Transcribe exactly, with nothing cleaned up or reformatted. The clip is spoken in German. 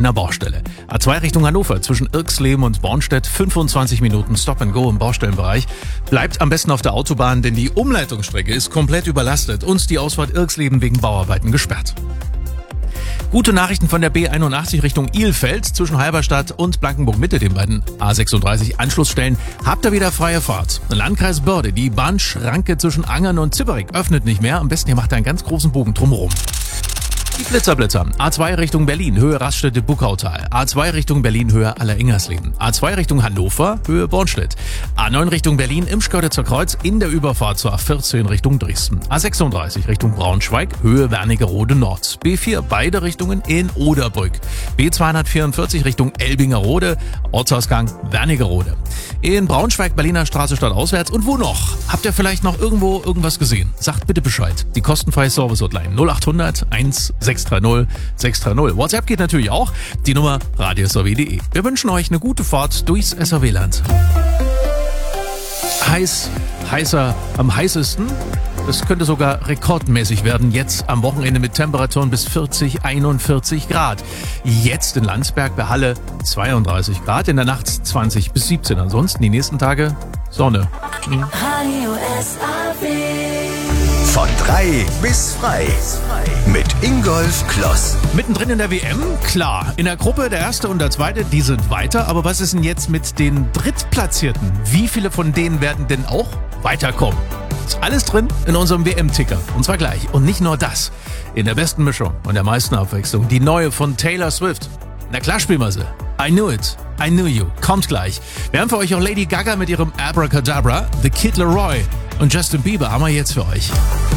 einer Baustelle. A zwei Richtung Hannover zwischen Irxleben und Bornstedt, fünfundzwanzig Minuten Stop and Go im Baustellenbereich. Bleibt am besten auf der Autobahn, denn die Umleitungsstrecke ist komplett überlastet und die Ausfahrt Irxleben wegen Bauarbeiten gesperrt. Gute Nachrichten von der B einundachtzig Richtung Ilfeld zwischen Halberstadt und Blankenburg-Mitte, den beiden A sechsunddreißig Anschlussstellen. Habt ihr wieder freie Fahrt. Landkreis Börde, die Bahnschranke zwischen Angern und Zipperich öffnet nicht mehr. Am besten ihr macht einen ganz großen Bogen drumherum. Die Blitzerblitzer. A zwei Richtung Berlin, Höhe Raststätte-Buckautal. A zwei Richtung Berlin, Höhe Aller-Ingersleben. A zwei Richtung Hannover, Höhe Bornstedt. A neun Richtung Berlin, Imschgörditzer Kreuz in der Überfahrt zur A vierzehn Richtung Dresden. A sechsunddreißig Richtung Braunschweig, Höhe Wernigerode Nord. B vier, beide Richtungen in Oderbrück. B zweihundertvierundvierzig Richtung Elbingerode, Ortsausgang Wernigerode. In Braunschweig, Berliner Straße stadtauswärts. Und wo noch? Habt ihr vielleicht noch irgendwo irgendwas gesehen? Sagt bitte Bescheid. Die kostenfreie Service-Hotline null acht hundert eins sechs drei null sechs drei null. WhatsApp geht natürlich auch. Die Nummer radio s r w punkt de. Wir wünschen euch eine gute Fahrt durchs S R W-Land. Heiß, heißer, am heißesten. Das könnte sogar rekordmäßig werden. Jetzt am Wochenende mit Temperaturen bis vierzig, einundvierzig Grad. Jetzt in Landsberg bei Halle zweiunddreißig Grad. In der Nacht zwanzig bis siebzehn. Ansonsten die nächsten Tage Sonne. Hm. Radio S R W. Von drei bis frei. Mit Ingolf Kloss. Mittendrin in der W M? Klar. In der Gruppe, der Erste und der Zweite, die sind weiter. Aber was ist denn jetzt mit den Drittplatzierten? Wie viele von denen werden denn auch weiterkommen? Ist alles drin in unserem W M-Ticker. Und zwar gleich. Und nicht nur das. In der besten Mischung und der meisten Abwechslung. Die neue von Taylor Swift. Na klar spielen wir sie. I Knew It. I Knew You. Kommt gleich. Wir haben für euch auch Lady Gaga mit ihrem Abracadabra. The Kid Laroi. Und Justin Bieber haben wir jetzt für euch.